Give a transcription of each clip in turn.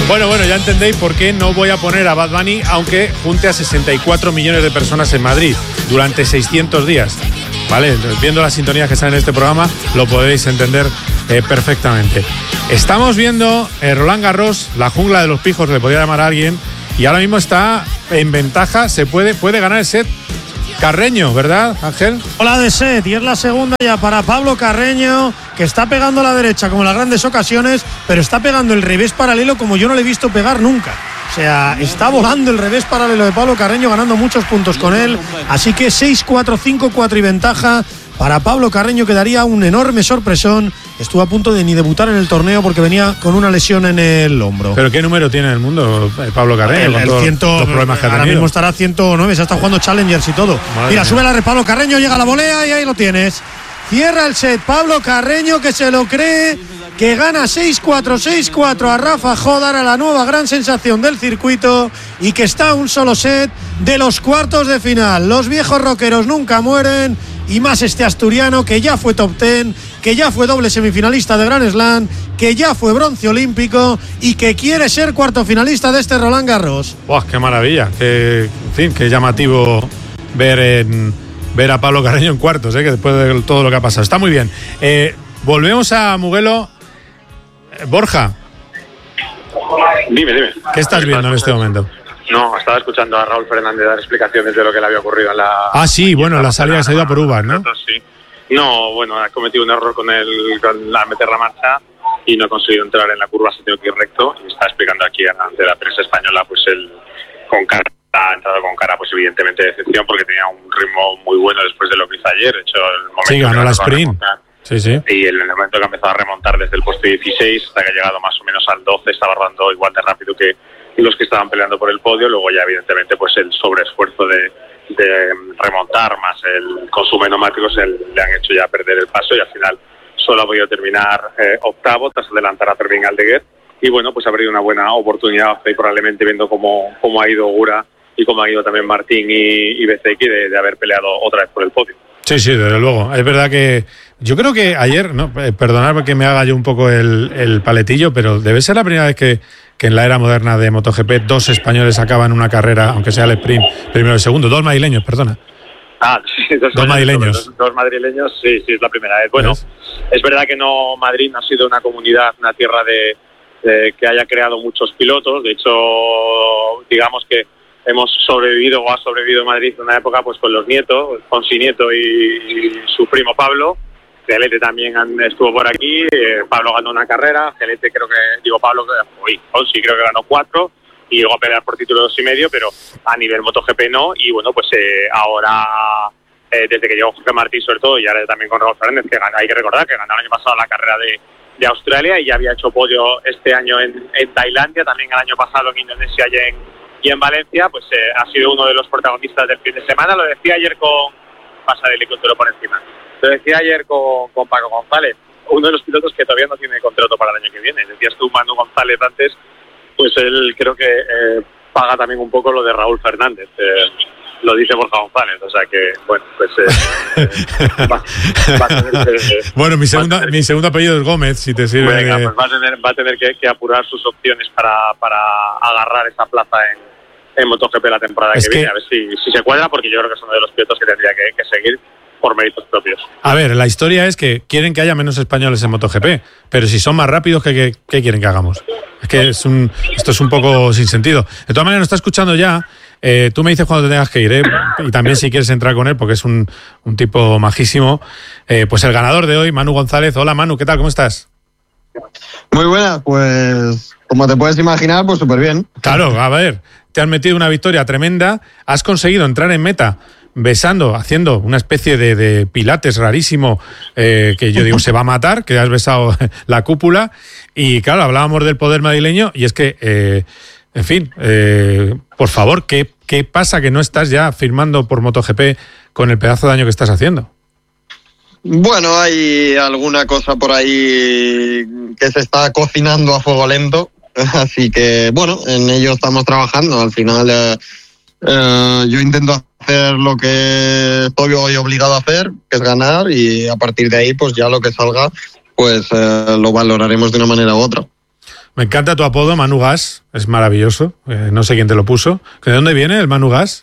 Bueno, ya entendéis por qué no voy a poner a Bad Bunny, aunque junte a 64 millones de personas en Madrid durante 600 días. Vale, viendo las sintonías que salen en este programa, lo podéis entender perfectamente. Estamos viendo Roland Garros, la jungla de los pijos, le podría llamar a alguien, y ahora mismo está en ventaja, puede ganar el set Carreño, ¿verdad, Ángel? Hola de set, y es la segunda ya para Pablo Carreño, que está pegando a la derecha como en las grandes ocasiones, pero está pegando el revés paralelo como yo no le he visto pegar nunca. O sea, está volando el revés paralelo de Pablo Carreño, ganando muchos puntos con él. Así que 6-4, 5-4 y ventaja para Pablo Carreño, que daría un enorme sorpresón. Estuvo a punto de ni debutar en el torneo porque venía con una lesión en el hombro. ¿Pero qué número tiene en el mundo Pablo Carreño? El 100, los problemas que ha tenido. Ahora mismo estará 109, se ha estado jugando Challengers y todo. Madre Mira, sube la red Pablo Carreño, llega a la volea y ahí lo tienes. Cierra el set Pablo Carreño, que se lo cree, que gana 6-4, 6-4 a Rafa Jodar, a la nueva gran sensación del circuito, y que está a un solo set de los cuartos de final. Los viejos rockeros nunca mueren, y más este asturiano que ya fue top 10, que ya fue doble semifinalista de Grand Slam, que ya fue bronce olímpico y que quiere ser cuarto finalista de este Roland Garros. ¡Buah, qué maravilla! Qué llamativo ver a Pablo Carreño en cuartos, que después de todo lo que ha pasado. Está muy bien. Volvemos a Mugello. Borja. Dime. ¿Qué estás viendo en este momento? No, estaba escuchando a Raúl Fernández dar explicaciones de lo que le había ocurrido en la... Ah, sí, bueno, la salida se ha ido a por uvas, ¿no? Sí. No, bueno, ha cometido un error con la meter la marcha y no ha conseguido entrar en la curva, se ha tenido que ir recto, y está explicando aquí ante la prensa española, pues él ha entrado con cara, pues evidentemente de decepción, porque tenía un ritmo muy bueno después de lo que hizo ayer. De hecho, el momento sí, ganó la sprint. Sí. Y en el momento que ha empezado a remontar desde el puesto 16 hasta que ha llegado más o menos al 12, estaba rodando igual de rápido que los que estaban peleando por el podio. Luego ya evidentemente pues el sobreesfuerzo de remontar más el consumo de neumáticos le han hecho ya perder el paso, y al final solo ha podido terminar octavo tras adelantar a Fermín Aldeguer. Y bueno, pues ha perdido una buena oportunidad y probablemente viendo cómo ha ido Gura y cómo ha ido también Martín y Bezzecchi de haber peleado otra vez por el podio. Sí, desde luego. Es verdad que yo creo que ayer, perdonad que me haga yo un poco el paletillo, pero debe ser la primera vez que en la era moderna de MotoGP dos españoles acaban una carrera, aunque sea el sprint, primero y segundo. Dos madrileños, perdona. Sí, dos madrileños. Dos madrileños, sí, es la primera vez. Bueno, es verdad que Madrid no ha sido una comunidad, una tierra que haya creado muchos pilotos. De hecho, digamos que hemos sobrevivido o ha sobrevivido Madrid en una época pues con los nietos, Fonsi Nieto y su primo Pablo. Gelete también estuvo por aquí, Pablo ganó una carrera, Gelete Fonsi creo que ganó 4 y llegó a pelear por título 2,5, pero a nivel MotoGP no. Y bueno, pues ahora desde que llegó Jorge Martí sobre todo, y ahora también con Raúl Fernández, que hay que recordar que ganó el año pasado la carrera de Australia y ya había hecho podio este año en Tailandia, también el año pasado en Indonesia y en Valencia, pues ha sido uno de los protagonistas del fin de semana. Lo decía ayer pasa el helicóptero por encima. Lo decía ayer con Paco González, uno de los pilotos que todavía no tiene contrato para el año que viene. Decías tú, Manu González, antes, pues él creo que paga también un poco lo de Raúl Fernández. Lo dice Borja González, o sea que, bueno, pues va a tener bueno, mi segundo apellido es Gómez, si te sirve. Venga, pues va a tener que apurar sus opciones para agarrar esa plaza en MotoGP la temporada que viene, a ver si se cuadra, porque yo creo que es uno de los pilotos que tendría que seguir por méritos propios. A ver, la historia es que quieren que haya menos españoles en MotoGP, pero si son más rápidos, ¿qué quieren que hagamos? Es que esto es un poco sin sentido. De todas maneras, nos está escuchando ya. Tú me dices cuando te tengas que ir, y también si quieres entrar con él, porque es un tipo majísimo. Pues el ganador de hoy, Manu González. Hola Manu, ¿qué tal? ¿Cómo estás? Muy buena, pues como te puedes imaginar, pues súper bien. Claro, a ver, te has metido una victoria tremenda, has conseguido entrar en meta haciendo una especie de pilates rarísimo, que yo digo se va a matar, que has besado la cúpula, y claro, hablábamos del poder madrileño, y es que, en fin, por favor, ¿qué pasa que no estás ya firmando por MotoGP con el pedazo de daño que estás haciendo? Bueno, hay alguna cosa por ahí que se está cocinando a fuego lento, así que bueno, en ello estamos trabajando. Al final yo intento hacer lo que estoy hoy obligado a hacer, que es ganar, y a partir de ahí pues ya lo que salga pues lo valoraremos de una manera u otra. Me encanta tu apodo, Manu Gas. Es maravilloso. No sé quién te lo puso. ¿De dónde viene el Manu Gas?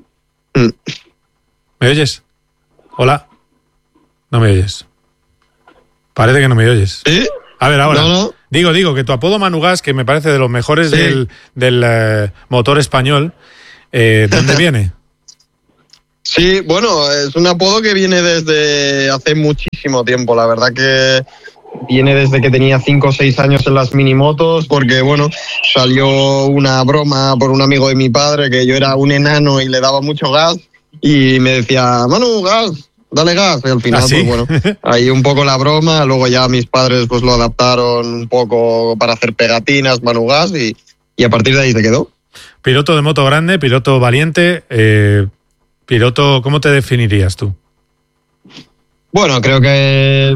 ¿Me oyes? Hola. No me oyes. Parece que no me oyes. ¿Sí? A ver, ahora. No. Digo que tu apodo Manu Gas, que me parece de los mejores del motor español, ¿de dónde viene? Sí, bueno, es un apodo que viene desde hace muchísimo tiempo. La verdad que viene desde que tenía 5 o 6 años en las minimotos, porque bueno, salió una broma por un amigo de mi padre que yo era un enano y le daba mucho gas y me decía, Manu, gas, dale gas. Y al final, ¿Ah, sí? pues bueno, ahí un poco la broma, luego ya mis padres pues lo adaptaron un poco para hacer pegatinas, Manu Gas, y a partir de ahí se quedó. Piloto de moto grande, piloto valiente, piloto, ¿cómo te definirías tú? Bueno, creo que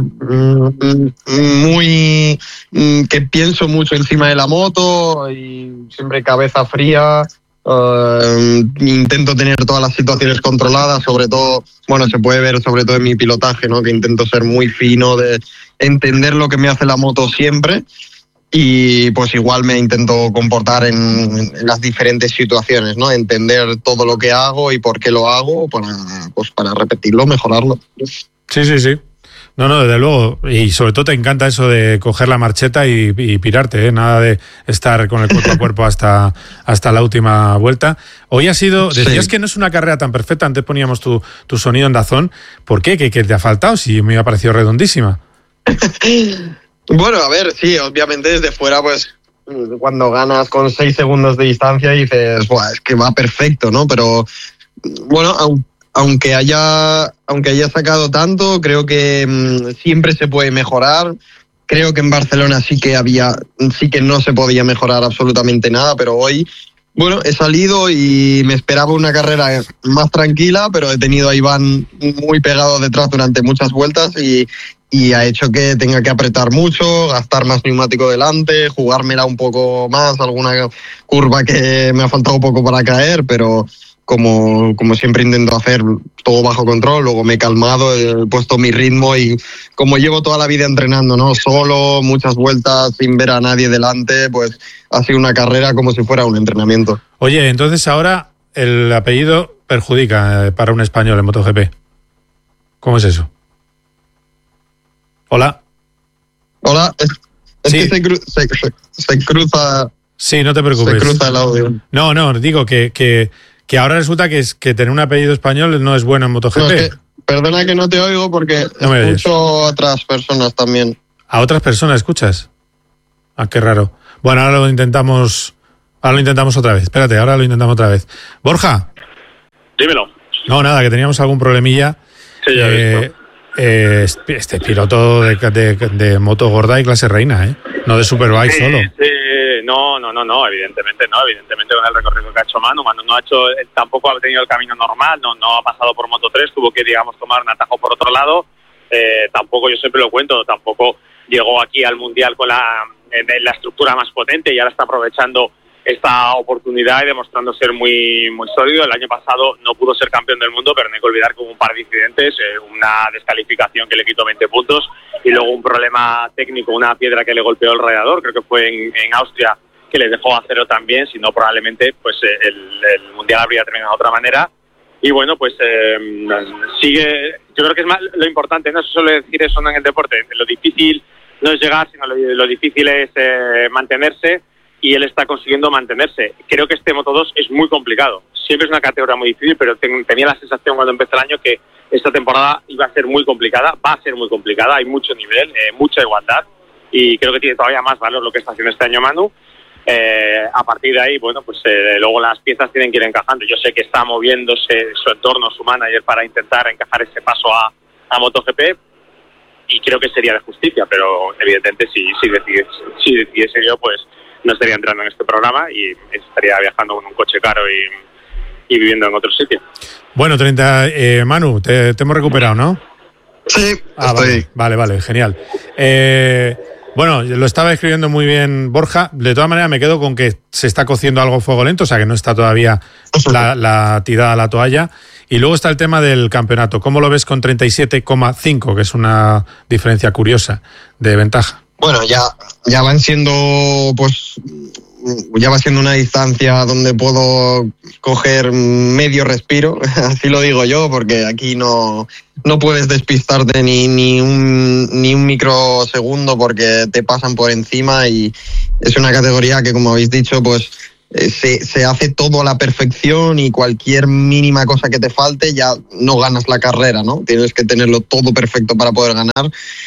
que pienso mucho encima de la moto y siempre cabeza fría. Intento tener todas las situaciones controladas, sobre todo, bueno, se puede ver sobre todo en mi pilotaje, ¿no? Que intento ser muy fino, de entender lo que me hace la moto siempre. Y pues igual me intento comportar en las diferentes situaciones, ¿no? Entender todo lo que hago y por qué lo hago para repetirlo, mejorarlo. Sí. No, desde luego. Y sobre todo te encanta eso de coger la marcheta y pirarte, ¿eh? Nada de estar con el cuerpo a cuerpo hasta la última vuelta. Hoy ha sido... Decías que no es una carrera tan perfecta. Antes poníamos tu sonido en DAZN. ¿Por qué? ¿Qué te ha faltado? Si me ha parecido redondísima. Bueno, a ver, sí, obviamente desde fuera, pues cuando ganas con 6 segundos de distancia dices, buah, es que va perfecto, ¿no? Pero bueno, aunque haya sacado tanto, creo que siempre se puede mejorar. Creo que en Barcelona sí que no se podía mejorar absolutamente nada, pero hoy, bueno, he salido y me esperaba una carrera más tranquila, pero he tenido a Iván muy pegado detrás durante muchas vueltas y ha hecho que tenga que apretar mucho, gastar más neumático delante, jugármela un poco más, alguna curva que me ha faltado un poco para caer, pero como siempre intento hacer todo bajo control, luego me he calmado, he puesto mi ritmo y como llevo toda la vida entrenando, ¿no? Solo, muchas vueltas, sin ver a nadie delante, pues ha sido una carrera como si fuera un entrenamiento. Oye, entonces ahora el apellido perjudica para un español en MotoGP. ¿Cómo es eso? Hola. Es sí. Que se cruza. Sí, no te preocupes. Se cruza el audio. No, digo que ahora resulta que tener un apellido español no es bueno en MotoGP. No, perdona que no te oigo porque no escucho a otras personas también. ¿A otras personas escuchas? Ah, qué raro. Bueno, ahora lo intentamos otra vez. Espérate, ahora lo intentamos otra vez. Borja. Dímelo. No, nada, que teníamos algún problemilla. Sí, ya he visto. Este piloto de moto gorda y clase reina, ¿eh? No de Superbike solo. Sí, no, evidentemente no. Evidentemente con el recorrido que ha hecho Manu no ha hecho, tampoco ha tenido el camino normal, no ha pasado por Moto3, tuvo que, digamos, tomar un atajo por otro lado. Tampoco, yo siempre lo cuento, tampoco llegó aquí al Mundial con la estructura más potente y ahora está aprovechando esta oportunidad y demostrando ser muy, muy sólido. El año pasado no pudo ser campeón del mundo, pero no hay que olvidar que hubo un par de incidentes, una descalificación que le quitó 20 puntos y luego un problema técnico, una piedra que le golpeó el radiador, creo que fue en Austria, que le dejó a cero también, si no probablemente pues el Mundial habría terminado de otra manera. Y bueno, pues sigue, yo creo que es más lo importante, no se suele decir eso en el deporte, lo difícil no es llegar, sino lo difícil es mantenerse. Y él está consiguiendo mantenerse. Creo que este Moto2 es muy complicado. Siempre es una categoría muy difícil, pero tenía la sensación cuando empezó el año que esta temporada iba a ser muy complicada. Va a ser muy complicada, hay mucho nivel, mucha igualdad. Y creo que tiene todavía más valor lo que está haciendo este año Manu. A partir de ahí, bueno, pues luego las piezas tienen que ir encajando. Yo sé que está moviéndose su entorno, su manager, para intentar encajar ese paso a MotoGP. Y creo que sería de justicia, pero evidentemente si decidiese yo, pues no estaría entrando en este programa y estaría viajando con un coche caro y viviendo en otro sitio. Bueno, Manu, te hemos recuperado, ¿no? Sí, Vale, genial. Bueno, lo estaba escribiendo muy bien Borja. De todas maneras, me quedo con que se está cociendo algo a fuego lento, o sea que no está todavía la tirada a la toalla. Y luego está el tema del campeonato. ¿Cómo lo ves con 37,5, que es una diferencia curiosa de ventaja? bueno, ya van siendo, pues, ya va siendo una distancia donde puedo coger medio respiro, así lo digo yo, porque aquí no puedes despistarte ni un microsegundo porque te pasan por encima, y es una categoría que, como habéis dicho, pues se hace todo a la perfección, y cualquier mínima cosa que te falte ya no ganas la carrera, ¿no? Tienes que tenerlo todo perfecto para poder ganar,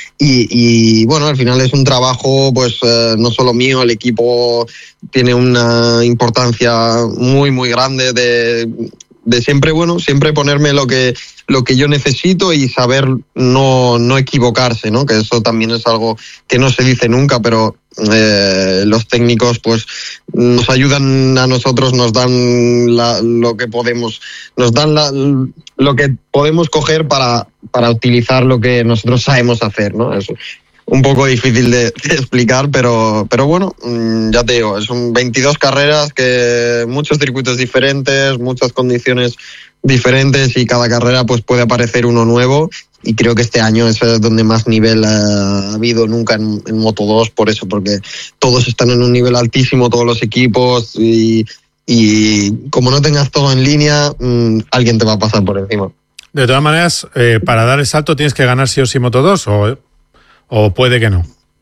y bueno, al final es un trabajo, pues no solo mío, el equipo tiene una importancia muy muy grande de siempre, bueno, siempre ponerme lo que yo necesito y saber no equivocarse, ¿no? Que eso también es algo que no se dice nunca, pero los técnicos pues nos ayudan a nosotros, nos dan lo que podemos, nos dan lo que podemos coger para utilizar lo que nosotros sabemos hacer, ¿no? Es un poco difícil de explicar, pero bueno, ya te digo, son 22 carreras, que muchos circuitos diferentes, muchas condiciones diferentes, y cada carrera pues puede aparecer uno nuevo, y creo que este año es donde más nivel ha habido nunca en Moto2, por eso, porque todos están en un nivel altísimo, todos los equipos, y como no tengas todo en línea, alguien te va a pasar por encima. De todas maneras, para dar el salto tienes que ganar sí o sí Moto2, o puede que no.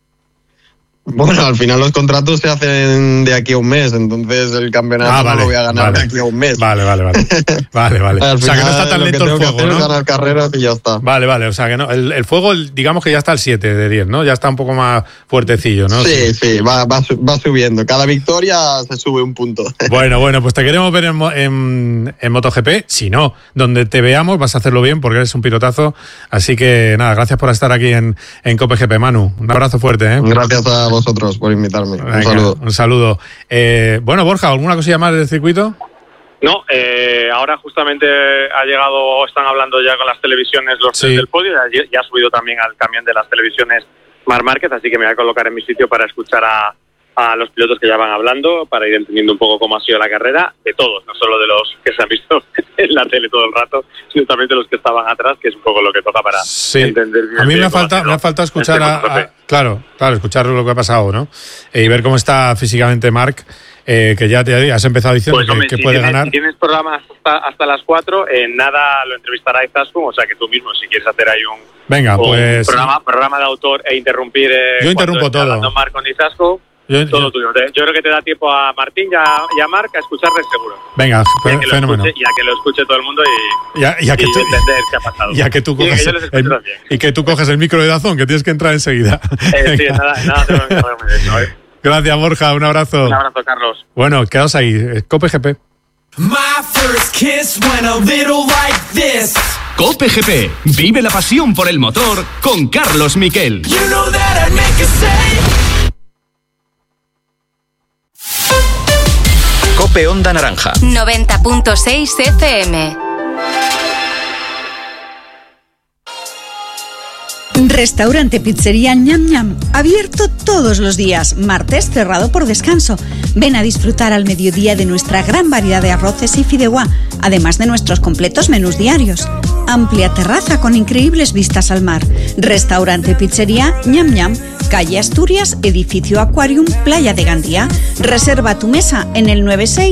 Bueno, al final los contratos se hacen de aquí a un mes, entonces el campeonato no lo voy a ganar de aquí a un mes. Vale. Vale. O sea, que no está tan lento el fuego, ¿no? Ganar carreras y ya está. Vale. O sea, que no, el fuego, digamos que ya está al 7 de 10, ¿no? Ya está un poco más fuertecillo, ¿no? Sí, va subiendo. Cada victoria se sube un punto. Bueno, pues te queremos ver en MotoGP. Si no, donde te veamos vas a hacerlo bien, porque eres un pilotazo. Así que nada, gracias por estar aquí en Cope GP, Manu. Un abrazo fuerte, ¿eh? Gracias a vosotros por invitarme. Venga, un saludo. Bueno, Borja, ¿alguna cosilla más del circuito? No, ahora justamente ha llegado, están hablando ya con las televisiones los tres del podio, ya ha subido también al camión de las televisiones Marc Márquez, así que me voy a colocar en mi sitio para escuchar a los pilotos que ya van hablando, para ir entendiendo un poco cómo ha sido la carrera, de todos, no solo de los que se han visto en la tele todo el rato, sino también de los que estaban atrás, que es un poco lo que toca para entender bien. A mí me ha faltado escuchar claro, escuchar lo que ha pasado, ¿no? Y ver cómo está físicamente Marc, que ya te has empezado diciendo pues, que puede ganar. Si tienes programas hasta las 4, nada lo entrevistará Izaskun, o sea que tú mismo, si quieres hacer ahí un programa de autor e interrumpir. Yo interrumpo todo. Marc con Izaskun. Todo tuyo. Yo creo que te da tiempo a Martín y a Marc a escucharles seguro. Venga, fenómeno. Y a que lo escuche todo el mundo y entender qué ha pasado. Y a que tú coges y que tú coges el micro de Dazón, que tienes que entrar enseguida. Sí, nada tengo que saberme de eso. Gracias, Borja. Un abrazo. Un abrazo, Carlos. Bueno, quedaos ahí. Cope GP. Cope GP. Vive la pasión por el motor con Carlos Miquel. Cope Onda Naranja 90.6 FM. Restaurante Pizzería Ñam Ñam, abierto todos los días, martes cerrado por descanso. Ven a disfrutar al mediodía de nuestra gran variedad de arroces y fideuá, además de nuestros completos menús diarios. Amplia terraza con increíbles vistas al mar. Restaurante Pizzería Ñam Ñam, calle Asturias, edificio Aquarium, Playa de Gandía. Reserva tu mesa en el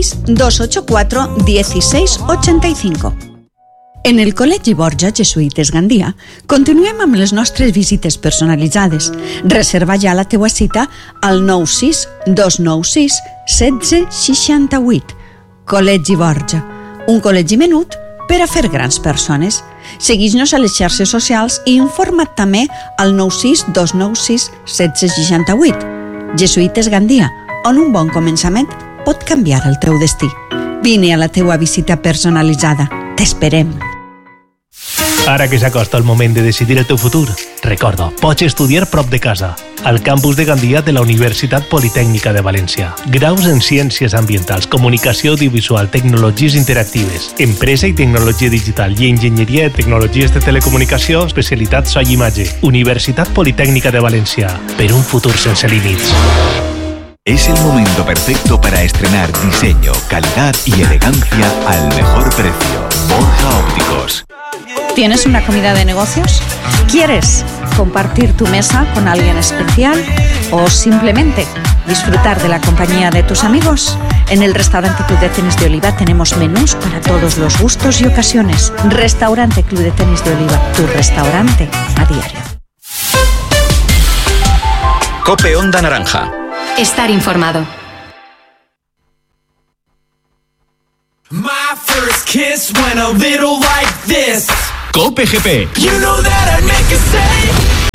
96-284-1685. En el Col·legi Borja Jesuïtes Gandia continuem amb les nostres visites personalitzades. Reserva ja la teua cita al 96 296 1668. Col·legi Borja, un col·legi menut per a fer grans persones. Segueix-nos a les xarxes socials i informa't també al 96 296 1668. Jesuïtes Gandia, on un bon començament pot canviar el teu destí. Vine a la teua visita personalitzada. T'esperem. Ara que s'acosta el moment de decidir el teu futur, recorda, pots estudiar prop de casa, al campus de Gandia de la Universitat Politècnica de València. Graus en Ciències Ambientals, Comunicació Audiovisual, Tecnologies Interactives, Empresa i Tecnologia Digital i Enginyeria de Tecnologies de Telecomunicació, especialitat so i imatge. Universitat Politècnica de València, per un futur sense límits. Es el momento perfecto para estrenar diseño, calidad y elegancia al mejor precio. Borja Ópticos. ¿Tienes una comida de negocios? ¿Quieres compartir tu mesa con alguien especial o simplemente disfrutar de la compañía de tus amigos? En el Restaurante Club de Tenis de Oliva tenemos menús para todos los gustos y ocasiones. Restaurante Club de Tenis de Oliva, tu restaurante a diario. Cope Onda Naranja. Estar informado. My first kiss went a little like this. Cope GP. You know that I'd make a say.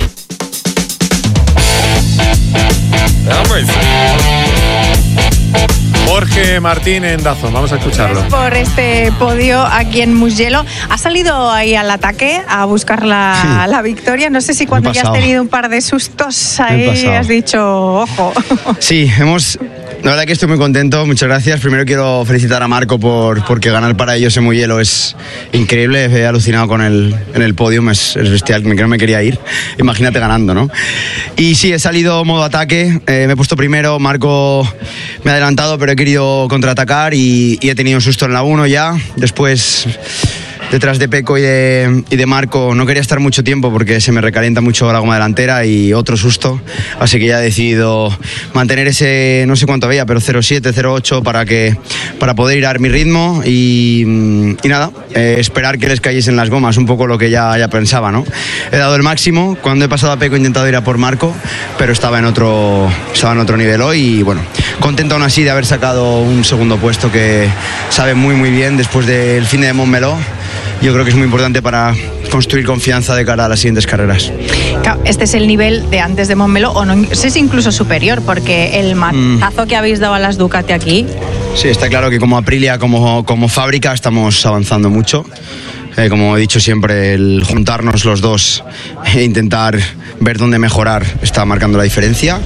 Jorge Martín en Dazón, vamos a escucharlo. Por este podio aquí en Mugello. ¿Has salido ahí al ataque a buscar la victoria? No sé si cuando ya has tenido un par de sustos ahí has dicho, ojo. Sí, la verdad que estoy muy contento, muchas gracias. Primero quiero felicitar a Marco porque ganar para ellos en Mugello es increíble. He alucinado con en el podium, es bestial, que no me quería ir. Imagínate ganando, ¿no? Y sí, he salido modo ataque, me he puesto primero, Marco me ha adelantado, pero he querido contraatacar y he tenido un susto en la 1 ya. Después, detrás de Peco y de Marco, no quería estar mucho tiempo porque se me recalienta mucho la goma delantera y otro susto, así que ya he decidido mantener ese, no sé cuánto había, pero 0,7, 0,8 para poder ir a mi ritmo y nada, esperar que les cayesen las gomas, un poco lo que ya pensaba, ¿no? He dado el máximo, cuando he pasado a Peco he intentado ir a por Marco, pero estaba en otro nivel hoy y bueno, contento aún así de haber sacado un segundo puesto que sabe muy muy bien después del fin de Montmeló. Yo creo que es muy importante para construir confianza de cara a las siguientes carreras. Este es el nivel de antes de Montmeló, o no sé si incluso superior, porque el matazo que habéis dado a las Ducati aquí... Sí, está claro que como Aprilia, como fábrica, estamos avanzando mucho. Como he dicho siempre, el juntarnos los dos e intentar ver dónde mejorar está marcando la diferencia.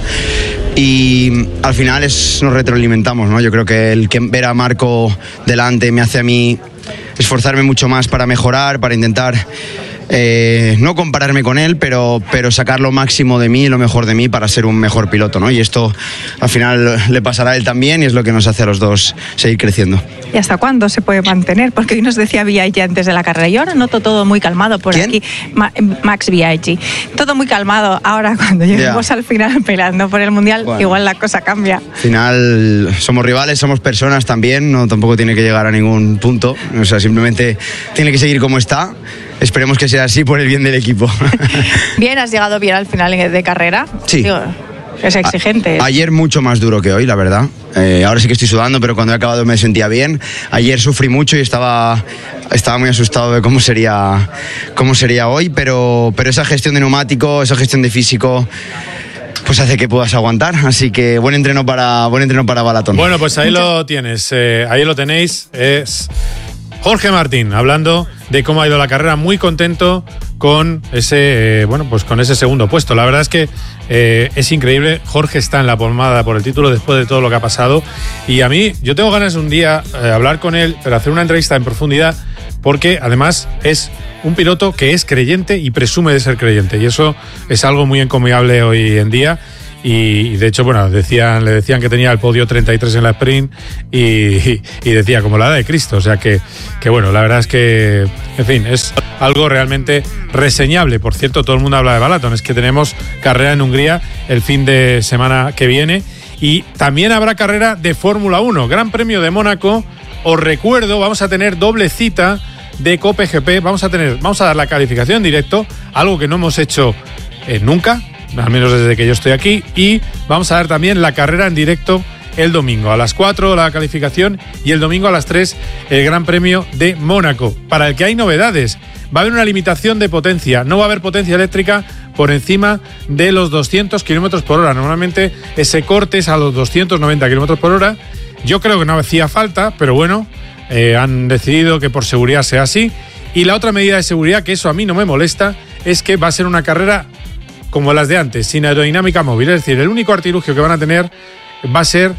Y al final nos retroalimentamos, ¿no? Yo creo que el que ver a Marco delante me hace a mí esforzarme mucho más para mejorar, para intentar no compararme con él, pero sacar lo máximo de mí, lo mejor de mí para ser un mejor piloto, ¿no? Y esto al final le pasará a él también y es lo que nos hace a los dos seguir creciendo. ¿Y hasta cuándo se puede mantener? Porque hoy nos decía Biaggi antes de la carrera. Yo ahora noto todo muy calmado por ¿Quién? Aquí. Max Biaggi. Todo muy calmado. Ahora cuando lleguemos al final peleando por el Mundial, bueno, igual la cosa cambia. Al final somos rivales, somos personas también, no tampoco tiene que llegar a ningún punto. O sea, simplemente tiene que seguir como está. Esperemos que sea así por el bien del equipo. Bien, has llegado bien al final de carrera. Sí. Digo, es exigente. Ayer mucho más duro que hoy, la verdad. Ahora sí que estoy sudando, pero cuando he acabado me sentía bien. Ayer sufrí mucho y estaba muy asustado de cómo sería hoy, pero esa gestión de neumático, esa gestión de físico, pues hace que puedas aguantar. Así que buen entreno para Balatón. Bueno, pues ahí lo tienes, ahí lo tenéis. Es Jorge Martín hablando de cómo ha ido la carrera, muy contento con ese con ese segundo puesto. La verdad es que es increíble. Jorge está en la pomada por el título después de todo lo que ha pasado y a mí, yo tengo ganas de un día hablar con él, pero hacer una entrevista en profundidad, porque además es un piloto que es creyente y presume de ser creyente, y eso es algo muy encomiable hoy en día. Y de hecho, bueno, le decían que tenía el podio 33 en la sprint y decía como la edad de Cristo. O sea que bueno, la verdad es que, en fin, es algo realmente reseñable. Por cierto, todo el mundo habla de Balaton. Es que tenemos carrera en Hungría el fin de semana que viene y también habrá carrera de Fórmula 1. Gran Premio de Mónaco. Os recuerdo, vamos a tener doble cita de Cope GP. Vamos a dar la calificación en directo, algo que no hemos hecho nunca, al menos desde que yo estoy aquí, y vamos a dar también la carrera en directo el domingo a las 4 la calificación y el domingo a las 3 el Gran Premio de Mónaco, para el que hay novedades. Va a haber una limitación de potencia, no va a haber potencia eléctrica por encima de los 200 km por hora. Normalmente ese corte es a los 290 km por hora. Yo creo que no hacía falta, pero bueno, han decidido que por seguridad sea así. Y la otra medida de seguridad, que eso a mí no me molesta, es que va a ser una carrera como las de antes, sin aerodinámica móvil. Es decir, el único artilugio que van a tener va a ser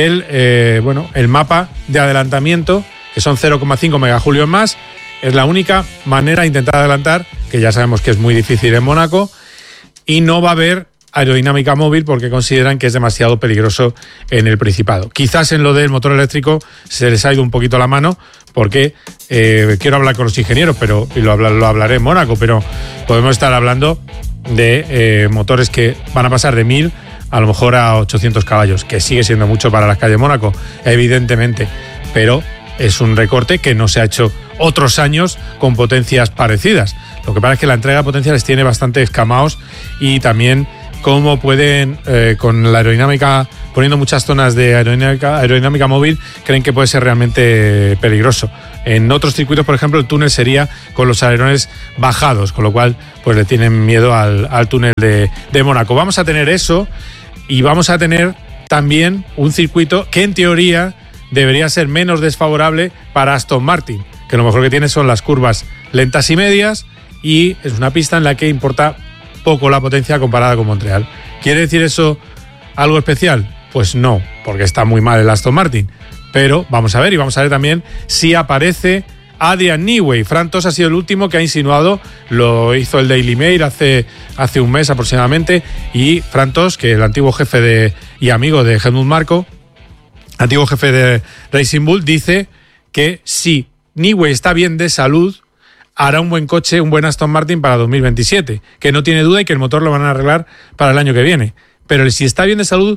el mapa de adelantamiento, que son 0,5 megajulios más. Es la única manera de intentar adelantar, que ya sabemos que es muy difícil en Mónaco, y no va a haber aerodinámica móvil porque consideran que es demasiado peligroso en el Principado. Quizás en lo del motor eléctrico se les ha ido un poquito la mano porque quiero hablar con los ingenieros, y lo hablaré en Mónaco, pero podemos estar hablando de motores que van a pasar de 1000 a lo mejor a 800 caballos, que sigue siendo mucho para las calles de Mónaco, evidentemente, pero es un recorte que no se ha hecho otros años con potencias parecidas. Lo que pasa es que la entrega de potencia les tiene bastante escamados y también cómo pueden, con la aerodinámica, poniendo muchas zonas de aerodinámica móvil, creen que puede ser realmente peligroso. En otros circuitos, por ejemplo, el túnel sería con los alerones bajados, con lo cual pues le tienen miedo al túnel de Mónaco. Vamos a tener eso y vamos a tener también un circuito que en teoría debería ser menos desfavorable para Aston Martin, que lo mejor que tiene son las curvas lentas y medias y es una pista en la que importa poco la potencia comparada con Montreal. ¿Quiere decir eso algo especial? Pues no, porque está muy mal el Aston Martin. Pero vamos a ver, y vamos a ver también si aparece Adrian Newey. Fran Tos ha sido el último que ha insinuado, lo hizo el Daily Mail hace un mes aproximadamente, y Fran Tos, que el antiguo jefe y amigo de Helmut Marko, antiguo jefe de Racing Bull, dice que si Newey está bien de salud, hará un buen coche, un buen Aston Martin para 2027, que no tiene duda y que el motor lo van a arreglar para el año que viene. Pero si está bien de salud,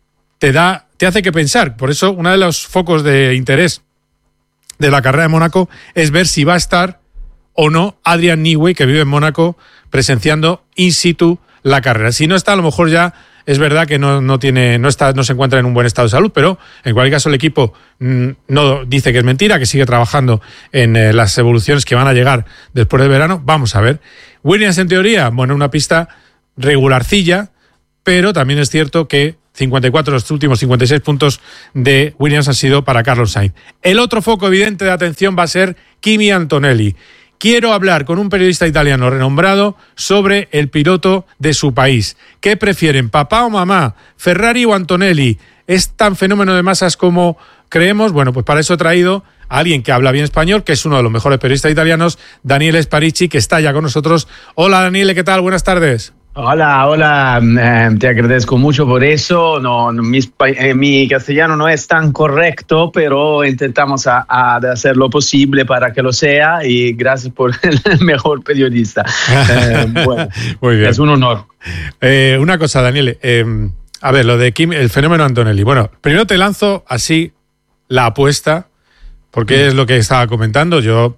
te hace que pensar. Por eso, uno de los focos de interés de la carrera de Mónaco es ver si va a estar o no Adrian Newey, que vive en Mónaco, presenciando in situ la carrera. Si no está, a lo mejor ya es verdad que no se encuentra en un buen estado de salud, pero en cualquier caso el equipo no dice que es mentira, que sigue trabajando en las evoluciones que van a llegar después del verano. Vamos a ver. Williams, en teoría, bueno, una pista regularcilla, pero también es cierto que 54 de los últimos 56 puntos de Williams han sido para Carlos Sainz. El otro foco evidente de atención va a ser Kimi Antonelli. Quiero hablar con un periodista italiano renombrado sobre el piloto de su país. ¿Qué prefieren, papá o mamá? ¿Ferrari o Antonelli? ¿Es tan fenómeno de masas como creemos? Bueno, pues para eso he traído a alguien que habla bien español, que es uno de los mejores periodistas italianos, Daniele Sparici, que está ya con nosotros. Hola, Daniele, ¿qué tal? Buenas tardes. Hola, te agradezco mucho por eso. Mi castellano no es tan correcto, pero intentamos a hacer lo posible para que lo sea y gracias por el mejor periodista. Bueno, muy bien. Es un honor. Una cosa, Daniele, a ver, lo de Kim, el fenómeno Antonelli. Bueno, primero te lanzo así la apuesta, porque es lo que estaba comentando. Yo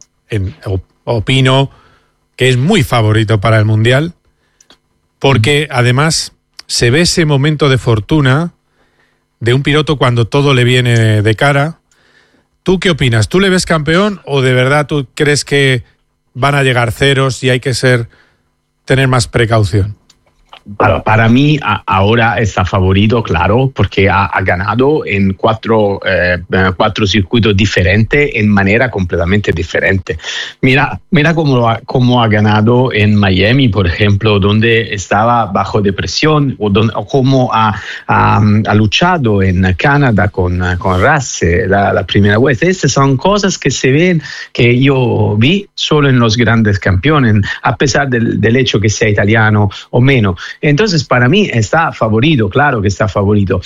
opino que es muy favorito para el Mundial, porque además se ve ese momento de fortuna de un piloto cuando todo le viene de cara. ¿Tú qué opinas? ¿Tú le ves campeón o de verdad tú crees que van a llegar ceros y hay que tener más precaución? Para mí ahora está favorito, claro, porque ha ganado en cuatro circuitos diferentes en manera completamente diferente. Mira cómo ha ganado en Miami, por ejemplo, donde estaba bajo depresión, o cómo ha luchado en Canadá con Russell la primera vez. Estas son cosas que se ven, que yo vi solo en los grandes campeones, a pesar del hecho que sea italiano o menos. Entonces, para mí está favorito, claro que está favorito.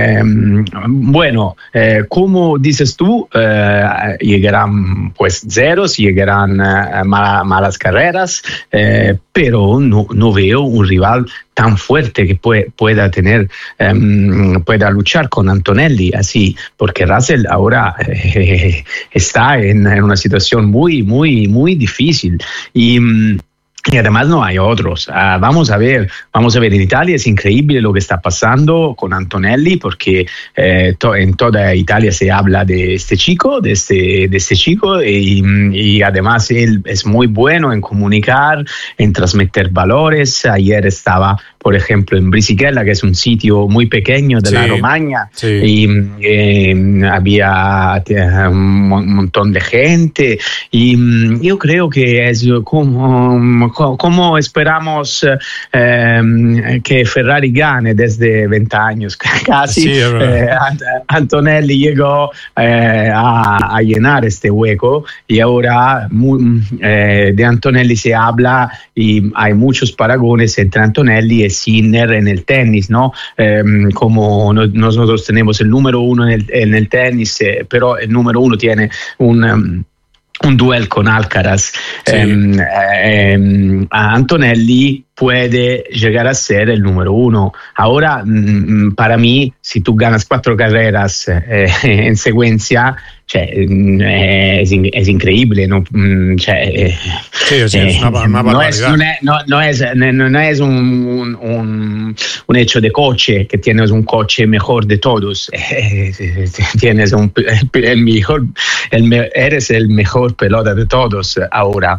Como dices tú, llegarán pues ceros, llegarán malas carreras, pero no veo un rival tan fuerte que pueda luchar con Antonelli así, porque Russell ahora está en una situación muy, muy, muy difícil y además no hay otros. Vamos a ver, en Italia es increíble lo que está pasando con Antonelli, porque en toda Italia se habla de este chico, y además él es muy bueno en comunicar, en transmitir valores. Ayer estaba, por ejemplo, en Brisighella, que es un sitio muy pequeño de la Romagna, y había un montón de gente, y yo creo que es como esperamos que Ferrari gane desde 20 años casi. Antonelli llegó a llenar este hueco, y ahora de Antonelli se habla y hay muchos paragones entre Antonelli y Sinner en el tenis, ¿no? Como nosotros tenemos el número 1 en el tenis, pero el número 1 tiene un duelo con Alcaraz. Sí. Antonelli puede llegar a ser el número 1. Ahora, para mí, si tú ganas 4 carreras en secuencia, es increíble, ¿no? Sí, o sea, es una barbaridad. No es un hecho de coche, que tienes un coche mejor de todos. Tienes eres el mejor pelota de todos ahora.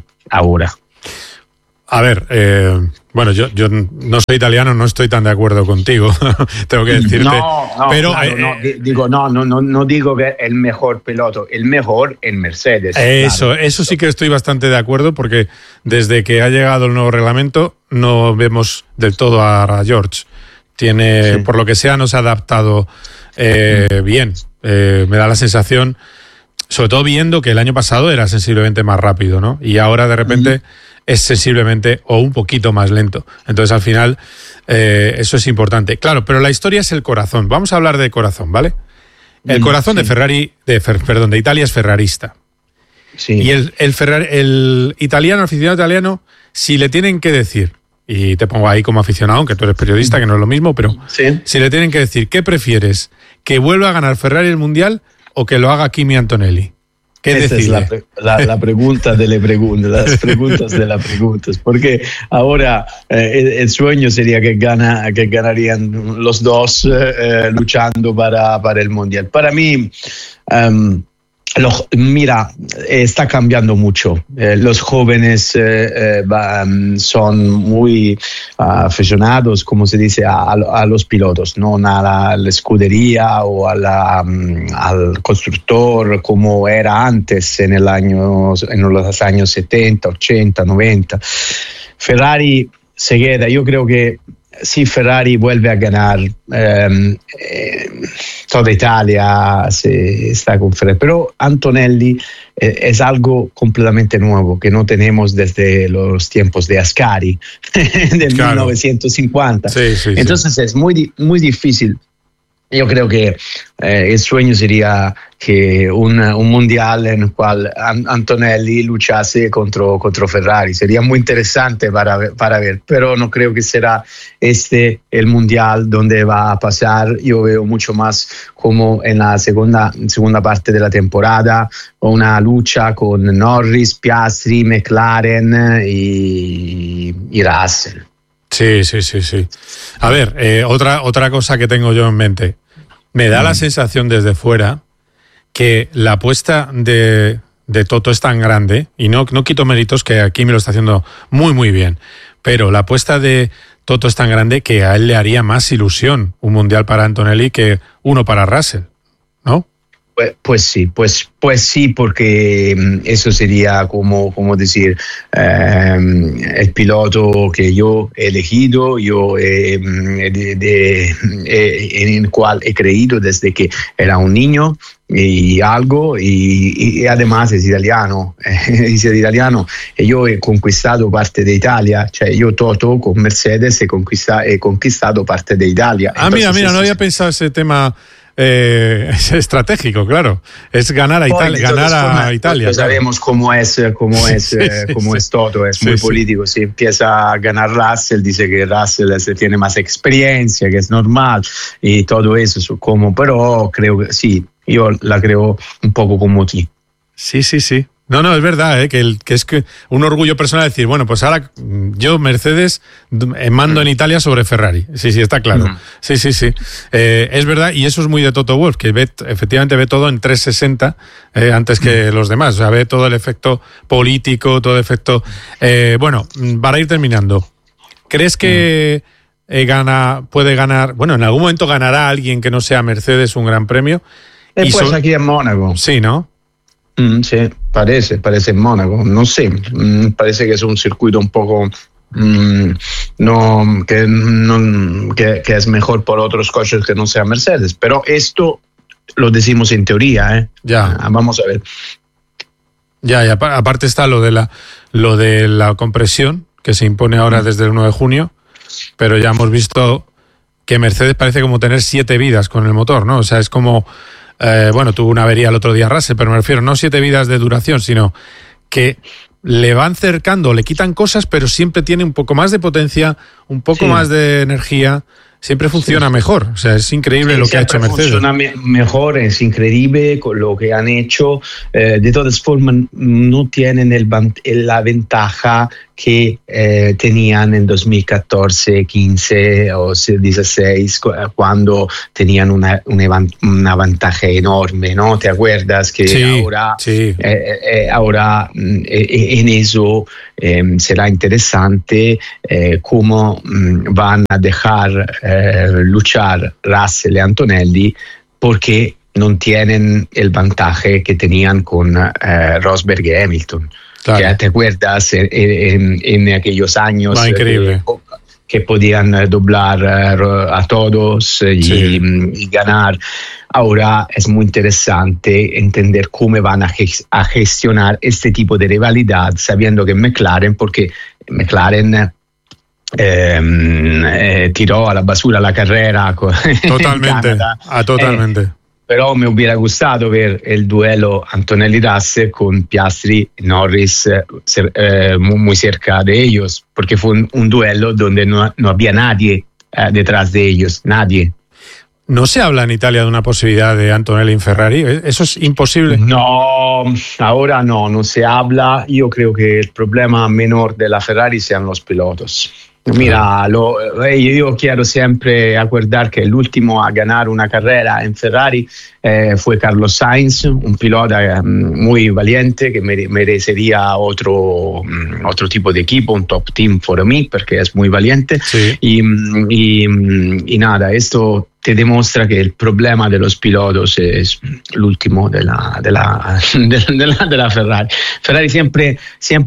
A ver, bueno, yo no soy italiano, no estoy tan de acuerdo contigo, tengo que decirte. No, pero claro, no digo que el mejor piloto, el mejor en Mercedes. Eso sí que estoy bastante de acuerdo, porque desde que ha llegado el nuevo reglamento no vemos del todo a George. Por lo que sea, no se ha adaptado bien. Me da la sensación, sobre todo viendo que el año pasado era sensiblemente más rápido, ¿no? Y ahora de repente es sensiblemente o un poquito más lento. Entonces, al final, eso es importante. Claro, pero la historia es el corazón. Vamos a hablar de corazón, ¿vale? El corazón de Ferrari, de Italia es ferrarista. Sí. Y el aficionado italiano, si le tienen que decir, y te pongo ahí como aficionado, aunque tú eres periodista, que no es lo mismo, pero si le tienen que decir, ¿qué prefieres? ¿Que vuelva a ganar Ferrari el Mundial o que lo haga Kimi Antonelli? Esa es la pregunta de las preguntas de las preguntas, porque ahora el sueño sería que ganarían los dos luchando para el Mundial. Para mí, mira, está cambiando mucho. Los jóvenes son muy aficionados, como se dice, a los pilotos, no a la escudería o al constructor como era antes en los años 70, 80, 90. Ferrari se queda. Yo creo que si Ferrari vuelve a ganar, toda Italia está con Ferrari. Pero Antonelli es algo completamente nuevo que no tenemos desde los tiempos de Ascari, del 1950. Entonces es muy difícil. Yo creo que el sueño sería que un mundial en el cual Antonelli luchase contra Ferrari. Sería muy interesante para ver, pero no creo que será el mundial donde va a pasar. Yo veo mucho más como en la segunda parte de la temporada, una lucha con Norris, Piastri, McLaren y Russell. Sí. A ver, otra cosa que tengo yo en mente. Me da la sensación desde fuera que la apuesta de Toto es tan grande, y no quito méritos, que aquí me lo está haciendo muy, muy bien, pero la apuesta de Toto es tan grande que a él le haría más ilusión un mundial para Antonelli que uno para Russell, ¿no? Pues sí, porque eso sería como decir, el piloto que yo he elegido, en el cual he creído desde que era un niño y además es italiano, y yo he conquistado parte de Italia, yo Toto con Mercedes he conquistado parte de Italia. Entonces, mira, no había pensado ese tema. Es estratégico, claro. Es ganar a Italia. Sabemos cómo es todo, es muy político. Si empieza a ganar Russell, dice que Russell tiene más experiencia, que es normal, y todo eso, pero creo que sí, yo la creo un poco como ti. Sí. No, es verdad, que es que un orgullo personal decir, bueno, pues ahora yo, Mercedes, mando en Italia sobre Ferrari. Sí, está claro. Sí. Es verdad, y eso es muy de Toto Wolff, que efectivamente ve todo en 360 antes que los demás. O sea, ve todo el efecto político, todo el efecto... bueno, para ir terminando, ¿crees que puede ganar... Bueno, en algún momento ganará alguien que no sea Mercedes un gran premio? Pues aquí en Mónaco. Sí, ¿no? Sí, parece en Mónaco, no sé, parece que es un circuito un poco que es mejor por otros coches que no sea Mercedes, pero esto lo decimos en teoría, Ya. Vamos a ver. Ya, aparte está lo de la compresión que se impone ahora desde el 9 de junio. pero ya hemos visto que Mercedes parece como tener 7 vidas con el motor, ¿no? O sea, es como, tuvo una avería el otro día Russell, pero me refiero no 7 vidas de duración, sino que le van cercando, le quitan cosas, pero siempre tiene un poco más de potencia, un poco más de energía. Siempre funciona mejor, o sea, es increíble lo que ha hecho Mercedes. Funciona mejor, es increíble con lo que han hecho. De todas formas, no tienen la ventaja que tenían en 2014, 15 o 16, cuando tenían una ventaja enorme, ¿no? ¿Te acuerdas? Que ahora en eso será interesante cómo van a dejar luchar Russell y Antonelli, porque no tienen el vantaje que tenían con Rosberg y Hamilton. Claro. ¿Te acuerdas en aquellos años que podían doblar a todos y ganar? Ahora es muy interesante entender cómo van a gestionar este tipo de rivalidad, sabiendo que porque McLaren tiró a la basura la carrera totalmente, totalmente. Pero me hubiera gustado ver el duelo Antonelli-Russell con Piastri y Norris muy cerca de ellos, porque fue un duelo donde no había nadie detrás de ellos, nadie. ¿No se habla en Italia de una posibilidad de Antonelli en Ferrari? ¿Eso es imposible? No, ahora no se habla. Yo creo que el problema menor de la Ferrari sean los pilotos. Mira, yo quiero siempre acordar que el último a ganar una carrera en Ferrari fue Carlos Sainz, un pilota muy valiente que merecería otro tipo de equipo, un top team para mí, porque es muy valiente. Sí. Y nada, esto te demuestra que el problema de los pilotos es el último de la Ferrari. Ferrari siempre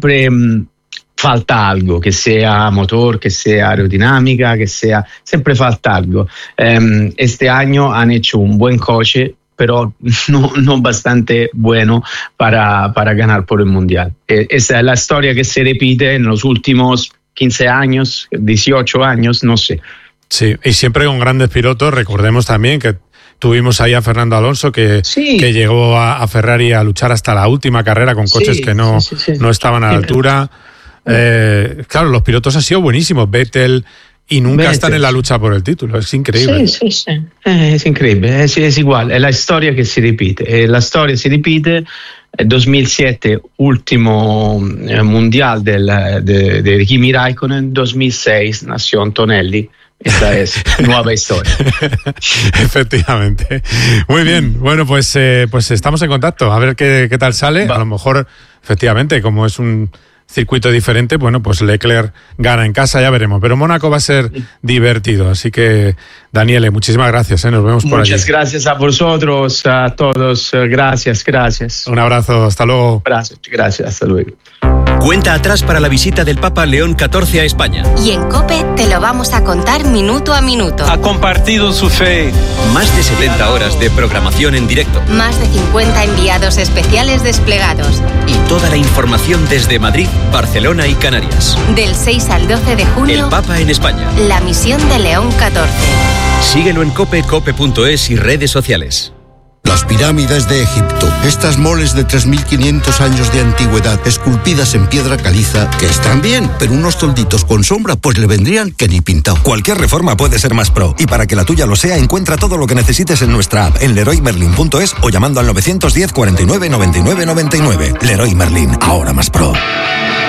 falta algo, que sea motor, que sea aerodinámica, siempre falta algo. Este año han hecho un buen coche, pero no bastante bueno para ganar por el Mundial. Esa es la historia que se repite en los últimos 15 años, 18 años, no sé. Sí, y siempre con grandes pilotos. Recordemos también que tuvimos ahí a Fernando Alonso, que llegó a Ferrari a luchar hasta la última carrera con coches que no estaban a la altura. Claro, los pilotos han sido buenísimos, Vettel, y nunca están en la lucha por el título. Es increíble. Sí. Es increíble, es igual, es la historia que se repite. La historia se repite. 2007, último mundial de Kimi Raikkonen. 2006 nació Antonelli. Esta es nueva historia. Efectivamente. Muy bien. Bueno, pues estamos en contacto. A ver qué tal sale. A lo mejor, efectivamente, como es un circuito diferente, bueno, pues Leclerc gana en casa, ya veremos. Pero Mónaco va a ser divertido. Así que, Daniele, muchísimas gracias. Nos vemos por allí. Muchas gracias a vosotros, a todos. Gracias. Un abrazo. Hasta luego. Gracias. Hasta luego. Cuenta atrás para la visita del Papa León XIV a España. Y en COPE te lo vamos a contar minuto a minuto. Ha compartido su fe. Más de 70 horas de programación en directo. Más de 50 enviados especiales desplegados. Y toda la información desde Madrid, Barcelona y Canarias. Del 6 al 12 de junio. El Papa en España. La misión de León XIV. Síguelo en COPE, cope.es y redes sociales. Las pirámides de Egipto, estas moles de 3.500 años de antigüedad, esculpidas en piedra caliza, que están bien, pero unos tolditos con sombra, pues le vendrían que ni pintado. Cualquier reforma puede ser más pro, y para que la tuya lo sea, encuentra todo lo que necesites en nuestra app, en leroymerlin.es o llamando al 910 49 99 99. Leroy Merlin, ahora más pro.